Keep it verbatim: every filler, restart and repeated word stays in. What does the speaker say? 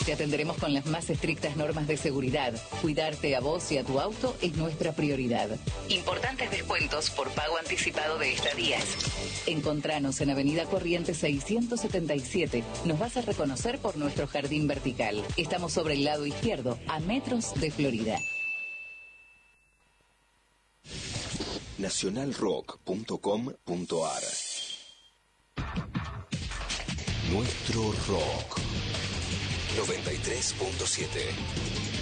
Te atenderemos con las más estrictas normas de seguridad. Cuidarte a vos y a tu auto es nuestra prioridad. Importantes descuentos por pago anticipado de estadías. Encontranos en Avenida Corrientes seiscientos setenta y siete. Nos vas a reconocer por nuestro jardín vertical. Estamos sobre el lado izquierdo, a metros de Florida. nacional rock punto com punto ar. Nuestro rock noventa y tres punto siete.